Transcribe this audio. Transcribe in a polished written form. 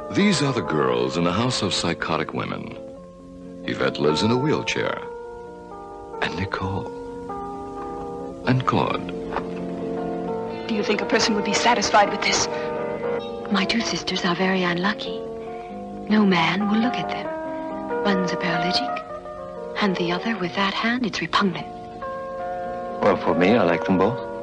These are the girls in the House of Psychotic Women. Yvette lives in a wheelchair. And Nicole. And Claude. Do you think a person would be satisfied with this? My two sisters are very unlucky. No man will look at them. One's a paralytic, and the other, with that hand, it's repugnant. Well, for me, I like them both.